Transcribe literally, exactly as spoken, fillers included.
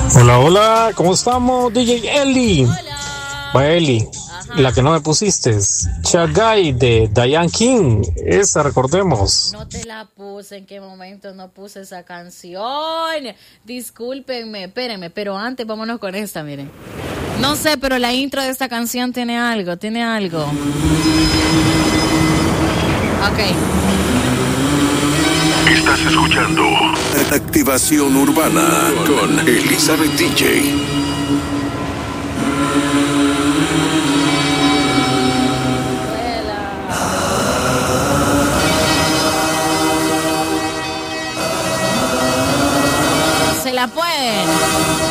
Hola, hola, ¿cómo estamos, D J Eli? Hola. Va, Eli, Ajá. la que no me pusiste, Chagai de Diane King, esa recordemos. No te la puse, ¿en qué momento no puse esa canción? Discúlpenme, espérenme, pero antes vámonos con esta, miren. No sé, pero la intro de esta canción tiene algo, tiene algo. Ok. Estás escuchando Activación Urbana con Elizabeth D J. Se la pueden.